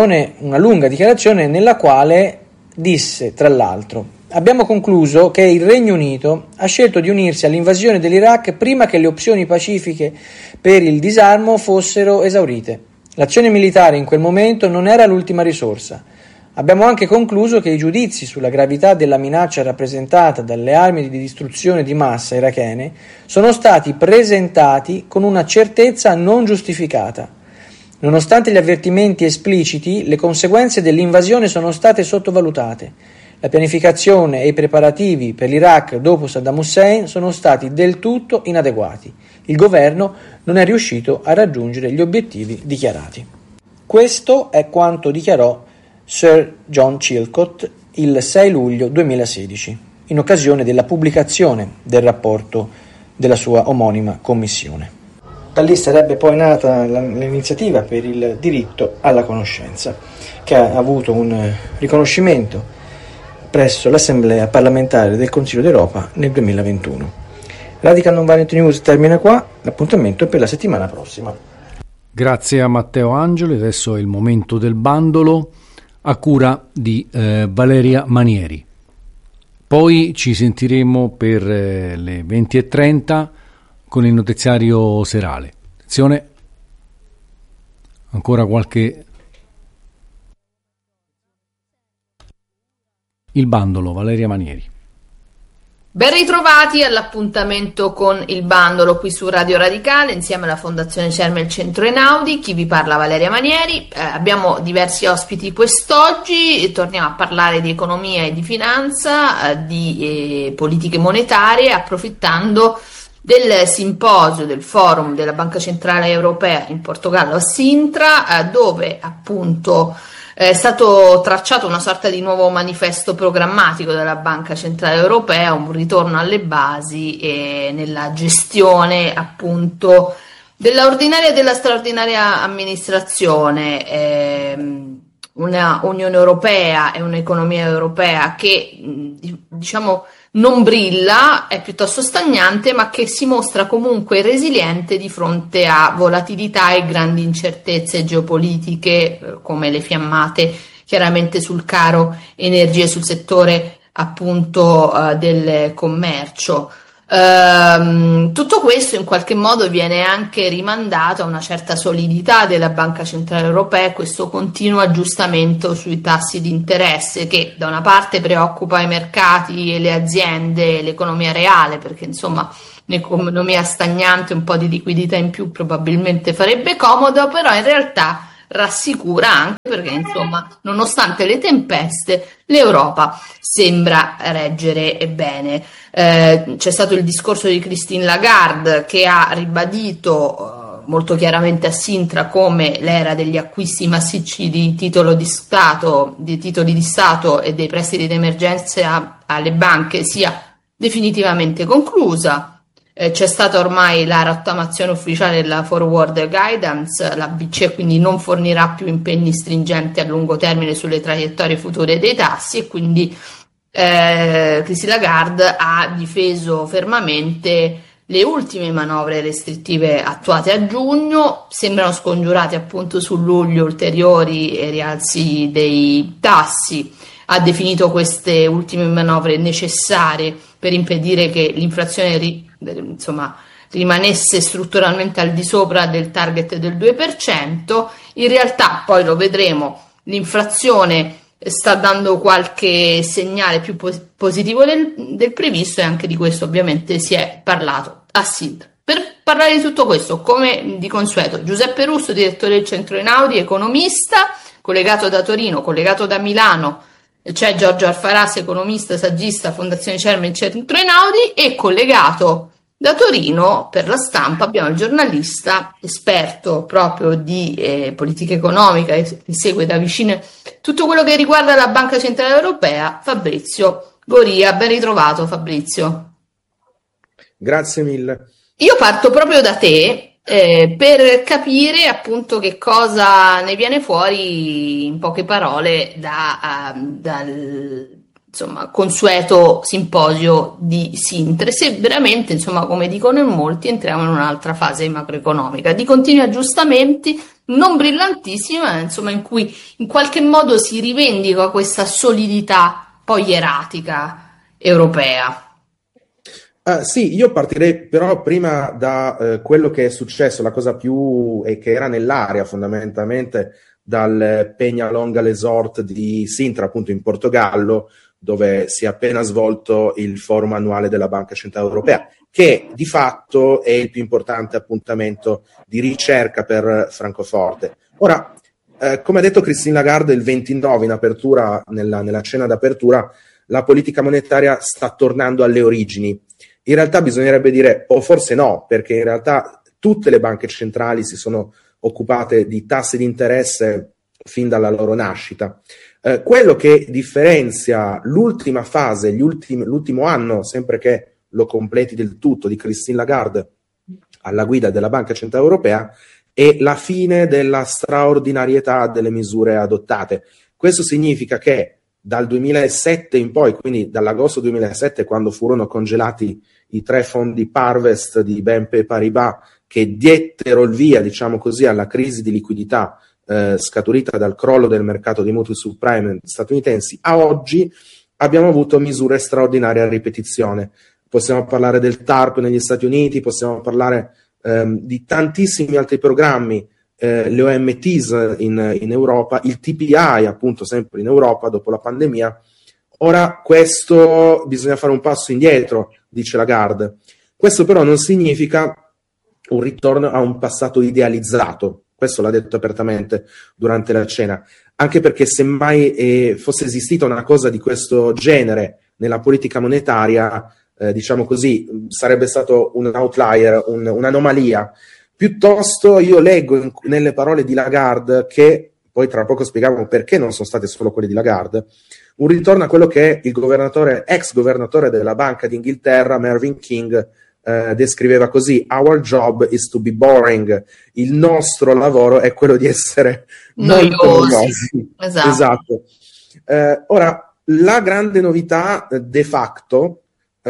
lunga dichiarazione nella quale disse, tra l'altro: abbiamo concluso che il Regno Unito ha scelto di unirsi all'invasione dell'Iraq prima che le opzioni pacifiche per il disarmo fossero esaurite. L'azione militare in quel momento non era l'ultima risorsa. Abbiamo anche concluso che i giudizi sulla gravità della minaccia rappresentata dalle armi di distruzione di massa irachene sono stati presentati con una certezza non giustificata. Nonostante gli avvertimenti espliciti, le conseguenze dell'invasione sono state sottovalutate. La pianificazione e i preparativi per l'Iraq dopo Saddam Hussein sono stati del tutto inadeguati. Il governo non è riuscito a raggiungere gli obiettivi dichiarati. Questo è quanto dichiarò Sir John Chilcot il 6 luglio 2016, in occasione della pubblicazione del rapporto della sua omonima commissione. Da lì sarebbe poi nata l'iniziativa per il diritto alla conoscenza, che ha avuto un riconoscimento presso l'Assemblea parlamentare del Consiglio d'Europa nel 2021. Radical Nonviolent News termina qua, l'appuntamento è per la settimana prossima. Grazie a Matteo Angeli, adesso è il momento del bandolo a cura di Valeria Manieri. Poi ci sentiremo per le 20:30 con il notiziario serale. Attenzione, ancora qualche... Il bandolo, Valeria Manieri. Ben ritrovati all'appuntamento con il bandolo qui su Radio Radicale insieme alla Fondazione Cerme e il Centro Einaudi. Chi vi parla Valeria Manieri. Abbiamo diversi ospiti quest'oggi, torniamo a parlare di economia e di finanza, di politiche monetarie, approfittando del simposio del forum della Banca Centrale Europea in Portogallo a Sintra, dove appunto è stato tracciato una sorta di nuovo manifesto programmatico della Banca Centrale Europea, un ritorno alle basi e nella gestione appunto della ordinaria e della straordinaria amministrazione, una Unione Europea e un'economia europea che diciamo non brilla, è piuttosto stagnante, ma che si mostra comunque resiliente di fronte a volatilità e grandi incertezze geopolitiche, come le fiammate chiaramente sul caro energie, sul settore appunto del commercio. Tutto questo in qualche modo viene anche rimandato a una certa solidità della Banca Centrale Europea e questo continuo aggiustamento sui tassi di interesse che da una parte preoccupa i mercati e le aziende e l'economia reale, perché insomma un'economia stagnante un po' di liquidità in più probabilmente farebbe comodo, però in realtà rassicura anche perché insomma nonostante le tempeste l'Europa sembra reggere bene. C'è stato il discorso di Christine Lagarde che ha ribadito molto chiaramente a Sintra come l'era degli acquisti massicci di titoli di Stato e dei prestiti d'emergenza alle banche sia definitivamente conclusa. C'è stata ormai la rottamazione ufficiale della Forward Guidance, la BCE quindi non fornirà più impegni stringenti a lungo termine sulle traiettorie future dei tassi e quindi Christine Lagarde ha difeso fermamente le ultime manovre restrittive attuate a giugno, sembrano scongiurate appunto su luglio ulteriori rialzi dei tassi, ha definito queste ultime manovre necessarie per impedire che l'inflazione rimanesse strutturalmente al di sopra del target del 2%. In realtà, poi lo vedremo, l'inflazione sta dando qualche segnale più positivo del previsto e anche di questo ovviamente si è parlato a Sintra. Per parlare di tutto questo, come di consueto, Giuseppe Russo, direttore del Centro Einaudi, economista, collegato da Torino, collegato da Milano, c'è Giorgio Alfaras, economista, saggista, Fondazione Cerme, Centro Einaudi, e collegato da Torino per La Stampa abbiamo il giornalista esperto proprio di politica economica che segue da vicino tutto quello che riguarda la Banca Centrale Europea, Fabrizio Goria. Ben ritrovato Fabrizio. Grazie mille. Io parto proprio da te per capire appunto che cosa ne viene fuori in poche parole dal consueto simposio di Sintra, se veramente, insomma, come dicono in molti, entriamo in un'altra fase macroeconomica di continui aggiustamenti, non brillantissima, ma insomma in cui in qualche modo si rivendica questa solidità poi ieratica europea. Sì, io partirei però prima da quello che è successo, la cosa più e che era nell'aria fondamentalmente dal Peñalonga Resort di Sintra, appunto in Portogallo, dove si è appena svolto il forum annuale della Banca Centrale Europea, che di fatto è il più importante appuntamento di ricerca per Francoforte. Ora, come ha detto Christine Lagarde il 29 in apertura, nella cena d'apertura, la politica monetaria sta tornando alle origini. In realtà bisognerebbe dire, o forse no, perché in realtà tutte le banche centrali si sono occupate di tassi di interesse fin dalla loro nascita. Quello che differenzia l'ultima fase, l'ultimo anno, sempre che lo completi del tutto, di Christine Lagarde alla guida della Banca Centrale Europea, è la fine della straordinarietà delle misure adottate. Questo significa che dal 2007 in poi, quindi dall'agosto 2007, quando furono congelati i 3 fondi Parvest di BNP Paribas, che diettero il via, diciamo così, alla crisi di liquidità scaturita dal crollo del mercato dei mutui subprime statunitensi, a oggi abbiamo avuto misure straordinarie a ripetizione. Possiamo parlare del TARP negli Stati Uniti, possiamo parlare di tantissimi altri programmi, le OMTs in Europa, il TPI appunto sempre in Europa dopo la pandemia. Ora questo bisogna fare un passo indietro, dice Lagarde. Questo però non significa un ritorno a un passato idealizzato. Questo l'ha detto apertamente durante la cena, anche perché se mai fosse esistita una cosa di questo genere nella politica monetaria, diciamo così, sarebbe stato un outlier, un'anomalia. Piuttosto io leggo nelle parole di Lagarde, che poi tra poco spieghiamo perché non sono state solo quelle di Lagarde, un ritorno a quello che il ex governatore della Banca d'Inghilterra, Mervyn King, descriveva così: our job is to be boring, il nostro lavoro è quello di essere noiosi. Esatto. Ora, la grande novità de facto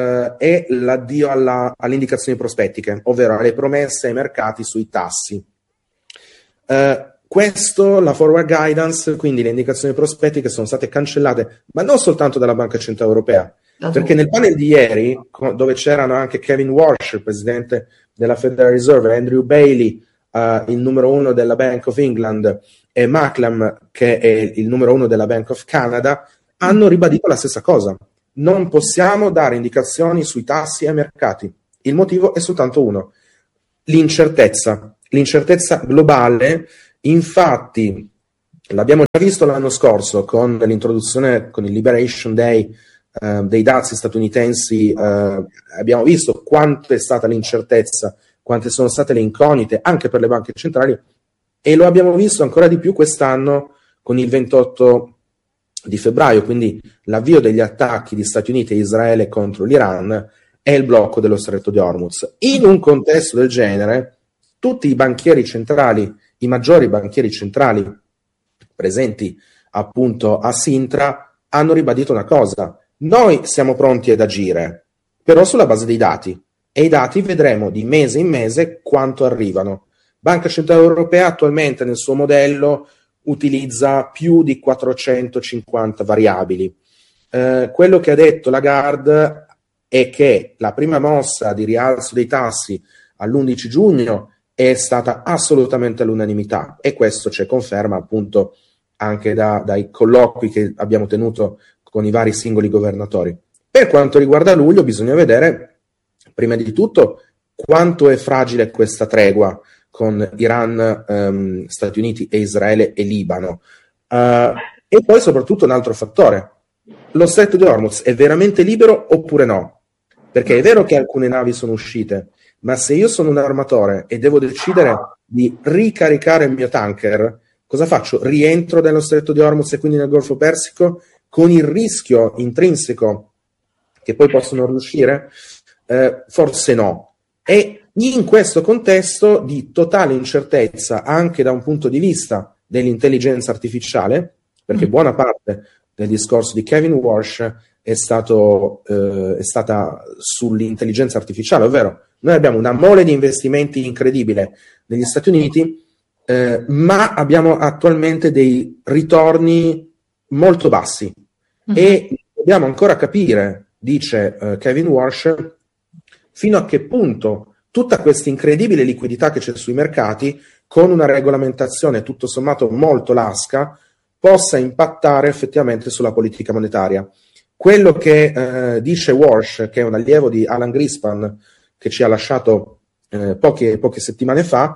è l'addio alle indicazioni prospettiche, ovvero alle promesse ai mercati sui tassi. Questo, la forward guidance, quindi le indicazioni prospettiche sono state cancellate, ma non soltanto dalla Banca Centrale Europea, perché nel panel di ieri, dove c'erano anche Kevin Walsh, il presidente della Federal Reserve, Andrew Bailey, il numero 1 della Bank of England, e Maclam, che è il numero 1 della Bank of Canada, hanno ribadito la stessa cosa. Non possiamo dare indicazioni sui tassi ai mercati. Il motivo è soltanto uno: l'incertezza globale. Infatti, l'abbiamo già visto l'anno scorso con l'introduzione, con il Liberation Day dei dazi statunitensi, abbiamo visto quanto è stata l'incertezza, quante sono state le incognite anche per le banche centrali, e lo abbiamo visto ancora di più quest'anno con il 28 di febbraio, quindi l'avvio degli attacchi di Stati Uniti e Israele contro l'Iran e il blocco dello Stretto di Hormuz. In un contesto del genere, tutti i banchieri centrali, i maggiori banchieri centrali presenti appunto a Sintra, hanno ribadito una cosa: noi siamo pronti ad agire, però sulla base dei dati, e i dati vedremo di mese in mese quanto arrivano. Banca Centrale Europea attualmente nel suo modello utilizza più di 450 variabili. Quello che ha detto Lagarde è che la prima mossa di rialzo dei tassi all'11 giugno è stata assolutamente all'unanimità, e questo c'è conferma appunto anche dai colloqui che abbiamo tenuto con i vari singoli governatori. Per quanto riguarda luglio, bisogna vedere prima di tutto quanto è fragile questa tregua con Iran, Stati Uniti e Israele e Libano, e poi soprattutto un altro fattore: lo Stretto di Hormuz è veramente libero oppure no? Perché è vero che alcune navi sono uscite, ma se io sono un armatore e devo decidere di ricaricare il mio tanker, cosa faccio? Rientro nello Stretto di Hormuz e quindi nel Golfo Persico, con il rischio intrinseco che poi possono riuscire? Forse no. E in questo contesto di totale incertezza, anche da un punto di vista dell'intelligenza artificiale, perché buona parte del discorso di Kevin Walsh è stata sull'intelligenza artificiale, ovvero noi abbiamo una mole di investimenti incredibile negli Stati Uniti, ma abbiamo attualmente dei ritorni molto bassi, e dobbiamo ancora capire, dice Kevin Walsh, fino a che punto tutta questa incredibile liquidità che c'è sui mercati, con una regolamentazione tutto sommato molto lasca, possa impattare effettivamente sulla politica monetaria. Quello che dice Walsh, che è un allievo di Alan Greenspan, che ci ha lasciato poche settimane fa,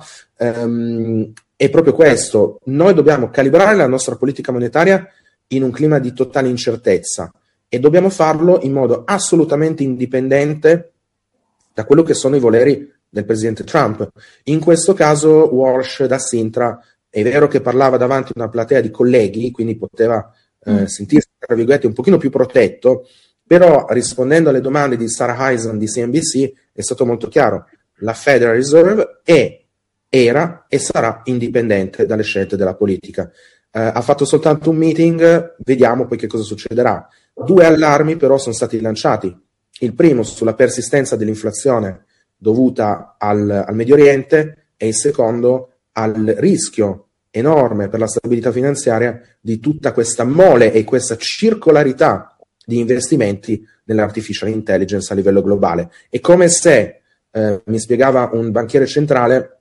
è proprio questo: noi dobbiamo calibrare la nostra politica monetaria in un clima di totale incertezza, e dobbiamo farlo in modo assolutamente indipendente da quello che sono i voleri del presidente Trump. In questo caso Walsh da Sintra è vero che parlava davanti a una platea di colleghi, quindi poteva sentirsi, tra virgolette, un pochino più protetto, però rispondendo alle domande di Sarah Eisen di CNBC è stato molto chiaro: la Federal Reserve era e sarà indipendente dalle scelte della politica. Ha fatto soltanto un meeting, vediamo poi che cosa succederà. 2 allarmi però sono stati lanciati: il primo sulla persistenza dell'inflazione dovuta al Medio Oriente, e il secondo al rischio enorme per la stabilità finanziaria di tutta questa mole e questa circolarità di investimenti nell'artificial intelligence a livello globale. È come se, mi spiegava un banchiere centrale,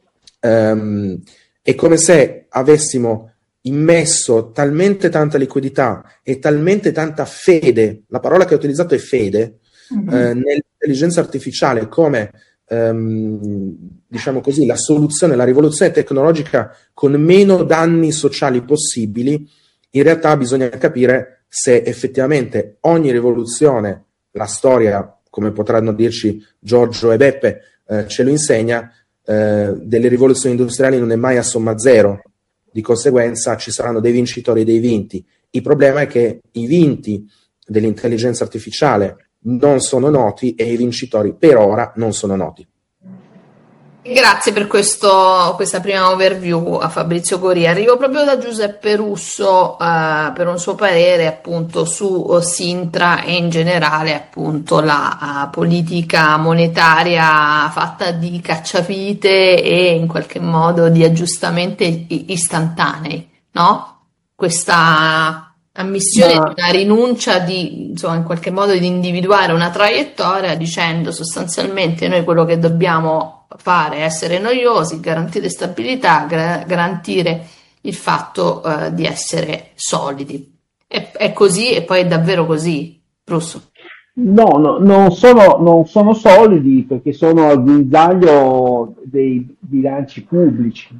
è come se avessimo immesso talmente tanta liquidità e talmente tanta fede, la parola che ho utilizzato è fede, nell'intelligenza artificiale come diciamo così, la soluzione, la rivoluzione tecnologica con meno danni sociali possibili. In realtà bisogna capire se effettivamente ogni rivoluzione, la storia, come potranno dirci Giorgio e Beppe, ce lo insegna, delle rivoluzioni industriali non è mai a somma zero, di conseguenza ci saranno dei vincitori e dei vinti. Il problema è che i vinti dell'intelligenza artificiale non sono noti e i vincitori per ora non sono noti. Grazie per questa prima overview a Fabrizio Goria. Arrivo proprio da Giuseppe Russo per un suo parere appunto su Sintra e in generale appunto la politica monetaria fatta di cacciavite e in qualche modo di aggiustamenti istantanei, no? Questa ammissione di una rinuncia di, insomma, in qualche modo di individuare una traiettoria dicendo sostanzialmente noi quello che dobbiamo fare è essere noiosi, garantire stabilità, garantire il fatto di essere solidi. È così e poi è davvero così, Russo? No, non sono solidi perché sono al guinzaglio dei bilanci pubblici.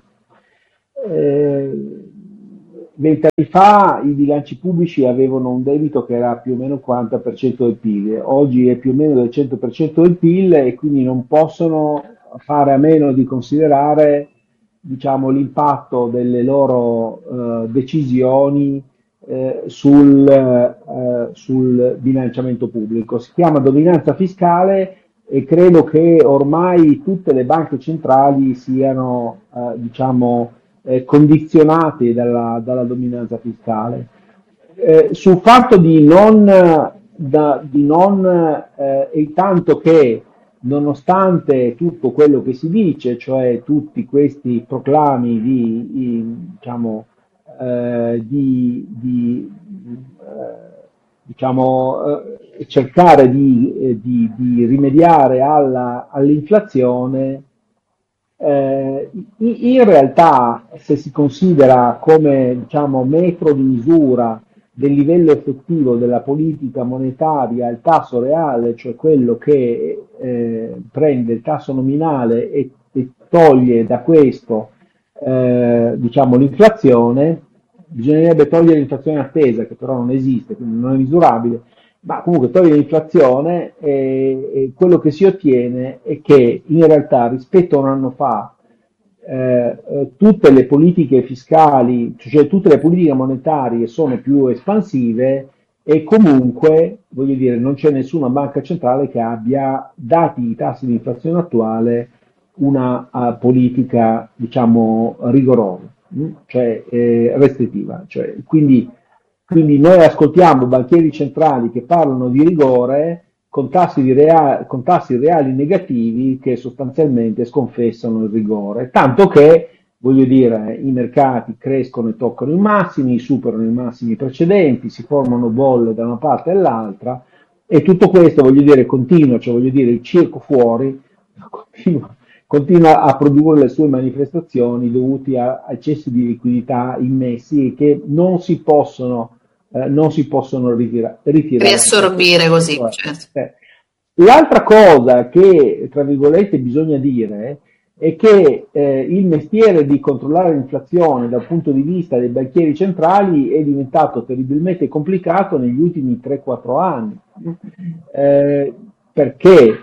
20 anni fa i bilanci pubblici avevano un debito che era più o meno il 40% del PIL, oggi è più o meno del 100% del PIL e quindi non possono fare a meno di considerare, diciamo, l'impatto delle loro decisioni sul bilanciamento pubblico. Si chiama dominanza fiscale e credo che ormai tutte le banche centrali siano, condizionate dalla dominanza fiscale. Sul fatto di non il tanto che nonostante tutto quello che si dice, cioè tutti questi proclami di cercare di rimediare all'inflazione, in realtà se si considera come metro di misura del livello effettivo della politica monetaria il tasso reale, cioè quello che prende il tasso nominale e toglie da questo l'inflazione, bisognerebbe togliere l'inflazione attesa, che però non esiste, quindi non è misurabile, ma comunque togliere l'inflazione e quello che si ottiene è che in realtà rispetto a un anno fa tutte le politiche fiscali, cioè tutte le politiche monetarie sono più espansive e comunque, voglio dire, non c'è nessuna banca centrale che abbia, dati i tassi di inflazione attuale, una politica, rigorosa, cioè restrittiva. Cioè, quindi noi ascoltiamo banchieri centrali che parlano di rigore con tassi reali negativi che sostanzialmente sconfessano il rigore, tanto che, voglio dire, i mercati crescono e toccano i massimi, superano i massimi precedenti, si formano bolle da una parte all'altra e tutto questo, voglio dire, continua, cioè voglio dire, il circo fuori continua a produrre le sue manifestazioni dovuti a eccessi di liquidità immessi e che non si possono ritirare. Riassorbire così, certo. L'altra cosa che, tra virgolette, bisogna dire è che il mestiere di controllare l'inflazione dal punto di vista dei banchieri centrali è diventato terribilmente complicato negli ultimi 3-4 anni. Perché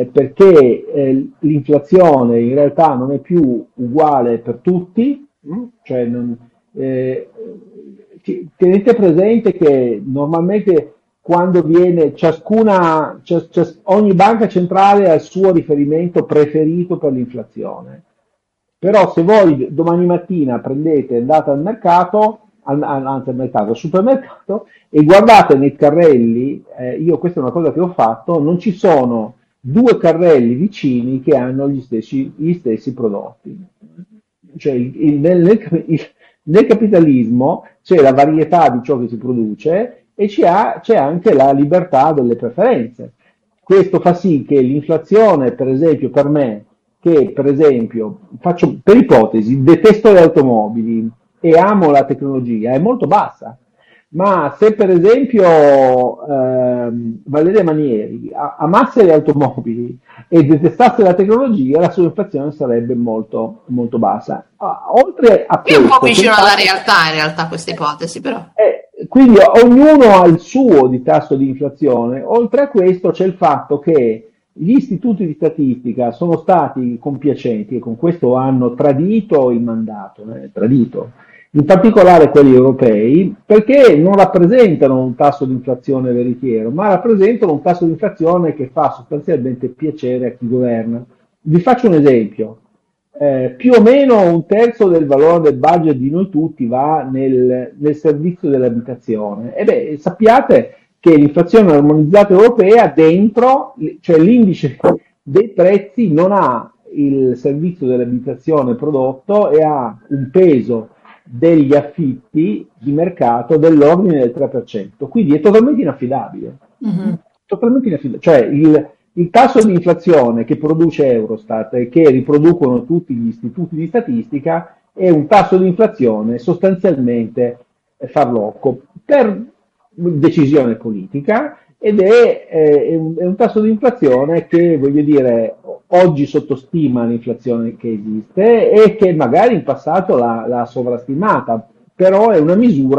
l'inflazione in realtà non è più uguale per tutti, cioè tenete presente che normalmente quando viene ogni banca centrale ha il suo riferimento preferito per l'inflazione, però se voi domani mattina andate al mercato, al supermercato e guardate nei carrelli, io questa è una cosa che ho fatto, non ci sono due carrelli vicini che hanno gli stessi prodotti. Cioè nel capitalismo c'è la varietà di ciò che si produce e c'è anche la libertà delle preferenze. Questo fa sì che l'inflazione, per esempio per me, che per esempio, faccio per ipotesi, detesto le automobili e amo la tecnologia, è molto bassa. Ma se per esempio Valeria Manieri amasse le automobili e detestasse la tecnologia, la sua inflazione sarebbe molto, molto bassa. Oltre a questo, è un po' vicino alla realtà, in realtà, questa ipotesi, però. Quindi ognuno ha il suo di tasso di inflazione. Oltre a questo c'è il fatto che gli istituti di statistica sono stati compiacenti e con questo hanno tradito il mandato, in particolare quelli europei, perché non rappresentano un tasso di inflazione veritiero, ma rappresentano un tasso di inflazione che fa sostanzialmente piacere a chi governa. Vi faccio un esempio. Più o meno un terzo del valore del budget di noi tutti va nel servizio dell'abitazione. Sappiate che l'inflazione armonizzata europea dentro, cioè l'indice dei prezzi, non ha il servizio dell'abitazione prodotto e ha un peso degli affitti di mercato dell'ordine del 3%. Quindi è totalmente inaffidabile. Totalmente inaffidabile. Cioè il tasso di inflazione che produce Eurostat e che riproducono tutti gli istituti di statistica è un tasso di inflazione sostanzialmente farlocco per decisione politica, ed è un tasso di inflazione che, voglio dire, oggi sottostima l'inflazione che esiste e che magari in passato l'ha sovrastimata, però è una misura